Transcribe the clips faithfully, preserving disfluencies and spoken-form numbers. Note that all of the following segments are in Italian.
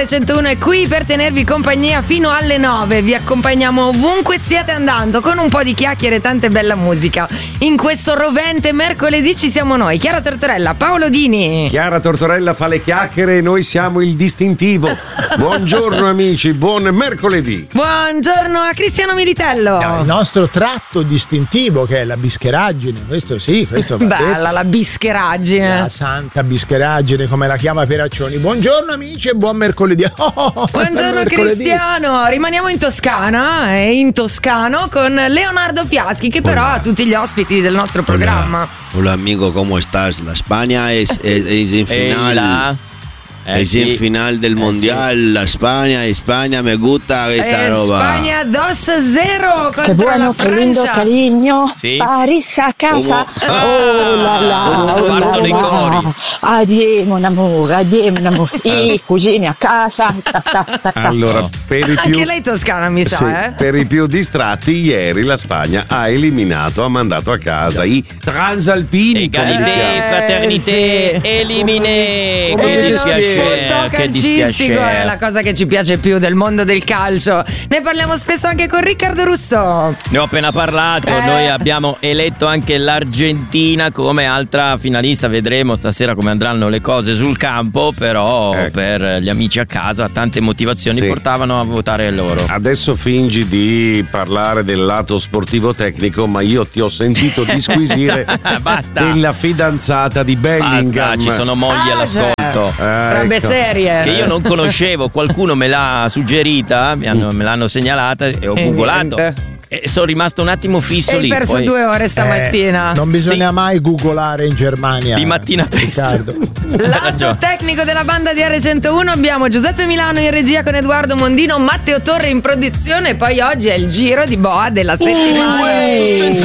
R centouno è qui per tenervi compagnia fino alle nove. Vi accompagniamo ovunque stiate andando con un po' di chiacchiere e tante bella musica. In questo rovente mercoledì ci siamo noi, Chiara Tortorella, Paolo Dini. Chiara Tortorella fa le chiacchiere e noi siamo il distintivo. Buongiorno amici, buon mercoledì. Buongiorno a Cristiano Militello. No, il nostro tratto distintivo che è la bischeraggine, questo sì, questo va bella detto. La bischeraggine. La santa bischeraggine, come la chiama Peraccioni. Buongiorno amici e buon mercoledì. Oh, oh, Buongiorno mercoledì. Cristiano, rimaniamo in Toscana e in Toscano con Leonardo Fiaschi che però Hola. ha tutti gli ospiti del nostro programma. Hola amigo, ¿cómo estás? La España es, es, es en final. Eh, es sì. en final del Eh, mundial. sì. La España, España, me gusta esta Eh, roba. Spagna dos cero contro Che buono, la che lindo, Francia. carino. Sì. Paris a casa. Come- Oh la la, Oh, oh la partono i la. cori. Addio mon amore, addio mon amore. I cugini a casa. Ta, ta, ta, ta. Allora, per i più Anche lei toscana mi sa, Sì, eh? per i più distratti, ieri la Spagna ha eliminato, ha mandato a casa i transalpini. come li Egalité, chiamano. fraternité, sì. elimine. Come Che mi dispiacere, Punto che calcistico dispiacere. è la cosa che ci piace più del mondo del calcio. Ne parliamo spesso anche con Riccardo Russo. Ne ho appena parlato, Eh. noi abbiamo eletto anche l'Argentina come altra finalista, vedremo stasera come andranno le cose sul campo, però Ecco. per gli amici a casa tante motivazioni Sì. portavano a votare loro. Adesso fingi di parlare del lato sportivo tecnico, ma io ti ho sentito disquisire Basta. della fidanzata di Bellingham. Basta, ci sono mogli Ah, all'ascolto. Eh, Robe ecco. serie. Che io non conoscevo, qualcuno me l'ha suggerita, mi hanno- me l'hanno segnalata e ho E googolato. niente. E sono rimasto un attimo fisso E hai lì. perso poi due ore stamattina. Eh, non bisogna mai googolare in Germania. Di mattina presto. Riccardo. Lato tecnico della banda di R centouno abbiamo Giuseppe Milano in regia con Edoardo Mondino, Matteo Torre in produzione e poi oggi è il giro di boa della settimana. Il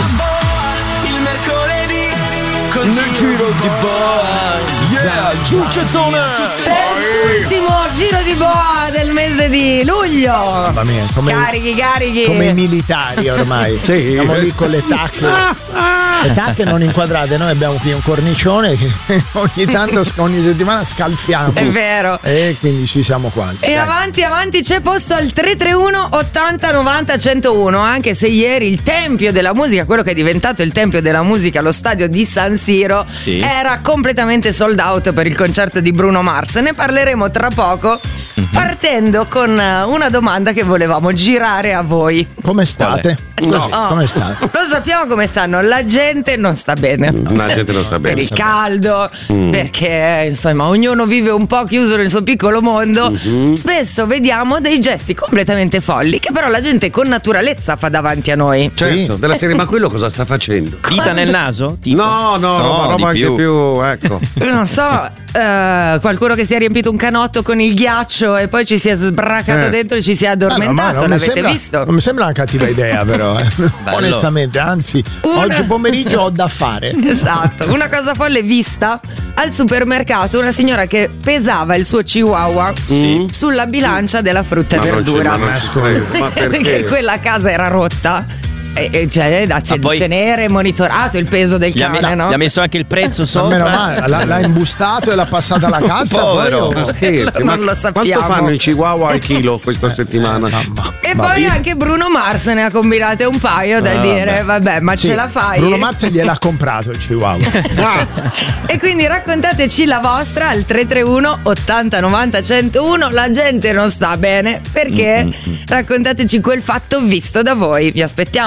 mercoledì Nel giro di boa, yeah, giuccettone. Terzultimo giro di boa del mese di luglio. Mamma mia, come, Carichi, carichi. come i militari ormai. Sì. Siamo lì con le tacche. Le tacche non inquadrate, noi abbiamo qui un cornicione che ogni tanto, ogni settimana scalfiamo. È vero. E quindi ci siamo quasi. E dai. avanti, avanti, c'è posto al tre tre uno ottanta novanta centouno, anche se ieri il tempio della musica, quello che è diventato il tempio della musica, lo stadio di San Siro, Sì. era completamente sold out per il concerto di Bruno Mars. Ne parleremo tra poco, partendo con eh, una domanda che volevamo girare a voi. Come state? No. Oh, Come state? Lo sappiamo come stanno, la gente non sta bene. La gente non sta Per bene. il caldo, perché insomma ognuno vive un po' chiuso nel suo piccolo mondo. Spesso vediamo dei gesti completamente folli che però la gente con naturalezza fa davanti a noi. Certo, della serie, ma quello cosa sta facendo? Dita nel naso? Tipo? No, no, No, roba, roba di anche più. più, ecco. Non so, eh, qualcuno che si è riempito un canotto con il ghiaccio e poi ci si è sbracato Eh. dentro e ci si è Ah, no, ma addormentato. non mi L'avete sembra- visto? Non mi sembra una cattiva idea, però. eh. Onestamente, anzi, Una- oggi pomeriggio ho da fare. Esatto, una cosa folle vista al supermercato, una signora che pesava il suo chihuahua sulla bilancia della frutta e Ma non c'è- verdura. ma non ci credo. Ma perché? Perché quella casa era rotta. E, e cioè da Ma poi- tenere monitorato il peso del Gli ha, cane, me- no? gli ha messo anche il prezzo Ma meno sopra. male, l'ha, l'ha imbustato e l'ha passata alla cassa. Povero. poi, Ma oh. scherzi, Non ma lo sappiamo. quanto fanno i chihuahua al chilo questa settimana? Mamma. E Va poi bene. anche Bruno Mars ne ha combinate un paio da Ah, dire, vabbè, ma Sì, ce la fai? Bruno Mars gliel'ha comprato il Chihuahua. E quindi raccontateci la vostra al tre tre uno ottanta novanta centouno. La gente non sta bene perché raccontateci quel fatto visto da voi. Vi aspettiamo.